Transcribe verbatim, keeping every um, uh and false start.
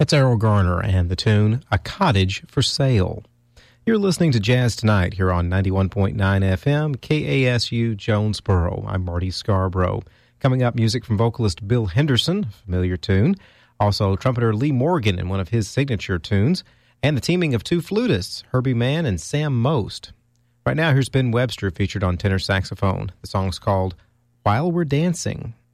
That's Errol Garner and the tune, A Cottage for Sale. You're listening to Jazz Tonight here on ninety-one point nine F M, K A S U Jonesboro. I'm Marty Scarborough. Coming up, music from vocalist Bill Henderson, familiar tune. Also, trumpeter Lee Morgan in one of his signature tunes. And the teaming of two flutists, Herbie Mann and Sam Most. Right now, here's Ben Webster featured on tenor saxophone. The song's called While We're Dancing.